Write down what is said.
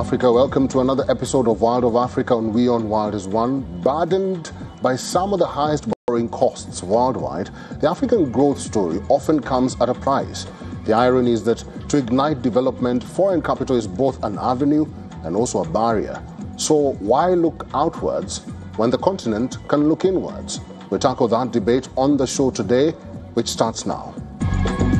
Africa, welcome to another episode of Wild of Africa on WION Wild is One. Burdened by some of the highest borrowing costs worldwide, the African growth story often comes at a price. The irony is that to ignite development, foreign capital is both an avenue and also a barrier. So why look outwards when the continent can look inwards? We tackle that debate on the show today, which starts now.